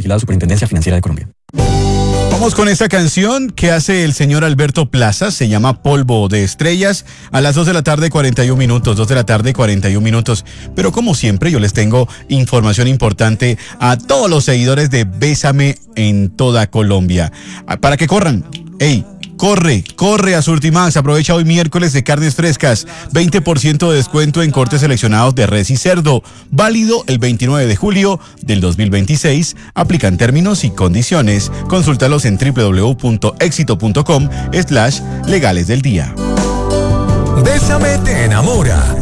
Vigilado Superintendencia Financiera de Colombia. Vamos con esta canción que hace el señor Alberto Plaza, se llama Polvo de Estrellas, a las 2 de la tarde 41 minutos, 2 de la tarde 41 minutos. Pero como siempre yo les tengo información importante a todos los seguidores de Bésame en toda Colombia. Para que corran, corre a Surtimax, aprovecha hoy miércoles de carnes frescas, 20% de descuento en cortes seleccionados de res y cerdo, válido el 29 de julio del 2026, aplican términos y condiciones, consúltalos en www.exito.com/legales del día. Bésame te enamora.